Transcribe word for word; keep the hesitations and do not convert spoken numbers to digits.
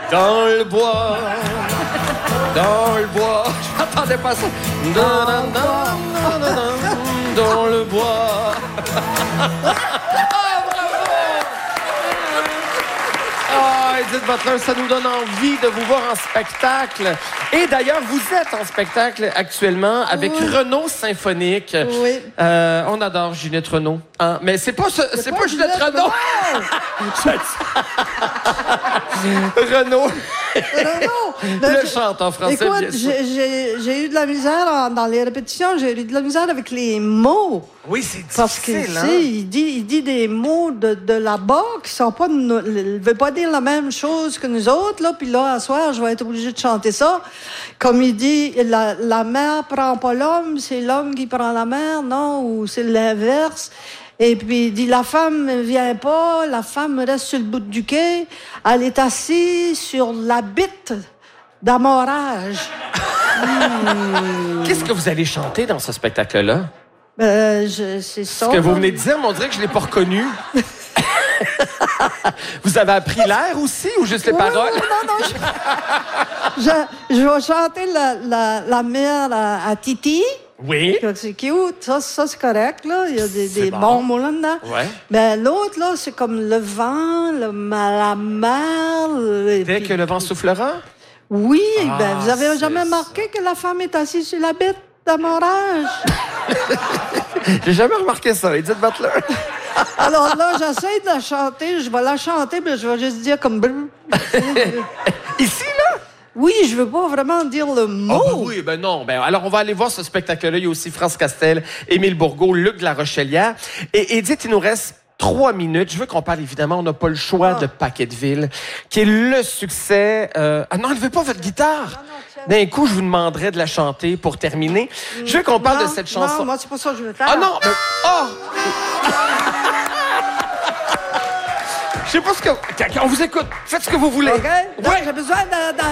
Dans le bois, dans le bois. Je m'attendais pas à ça. Dans, dans, dans, dans, dans, dans le bois. Ah, Edith Butler, ça nous donne envie de vous voir en spectacle. Et d'ailleurs, vous êtes en spectacle actuellement avec oui. Renaud Symphonique. Oui. Euh, on adore Ginette Renaud. Hein? Mais c'est pas, ce, c'est c'est pas, pas Ginette Renaud. Renaud. Renaud. Le chante en français. Écoute, j'ai eu de la misère en, dans les répétitions. J'ai eu de la misère avec les mots. Oui, c'est difficile. Parce que, tu sais, hein? il dit, il dit des mots de, de là-bas qui sont pas... Il ne veut pas dire la même chose que nous autres, là. Puis là, à soir, je vais être obligée de chanter ça. Comme il dit, la, la mer prend pas l'homme, c'est l'homme qui prend la mer, non? Ou c'est l'inverse. Et puis, il dit, la femme ne vient pas, la femme reste sur le bout du quai, elle est assise sur la bite d'amorage. mmh. Qu'est-ce que vous allez chanter dans ce spectacle-là? Ben, je, c'est ça. Ce que vous venez de dire, mais on dirait que je ne l'ai pas reconnu. Vous avez appris l'air aussi ou juste les oui, paroles? Non, non, je, je, je vais chanter la, la, la mère à, à Titi. Oui. C'est cute, ça, ça c'est correct, là. Il y a des, des bon. bons mots là-dedans. Ouais. Ben, l'autre, là, c'est comme le vent, le, la mer. Dès puis, que le vent soufflera? Oui, ah, ben, vous avez jamais remarqué ça. que la femme est assise sur la bête d'amorage? J'ai jamais remarqué ça, Edith Butler. Alors là, j'essaie de la chanter. Je vais la chanter, mais je vais juste dire comme... Ici, là? Oui, je veux pas vraiment dire le mot. Oh, ben oui, ben non. Ben, alors, on va aller voir ce spectacle-là. Il y a aussi France Castel, Émile Bourgault, Luc de la Rochelière. Et Edith, il nous reste trois minutes. Je veux qu'on parle, évidemment, on n'a pas le choix ah. de Paquetteville, qui est le succès... Euh... Ah non, enlevez pas votre guitare. D'un coup, je vous demanderais de la chanter pour terminer. Mmh. Je veux qu'on parle non, de cette chanson. Non, moi, c'est pas ça que je veux faire. Ah non! Ben... Oh! Je sais pas ce que... On vous écoute. Faites ce que vous voulez. OK? Ouais. J'ai besoin de... de...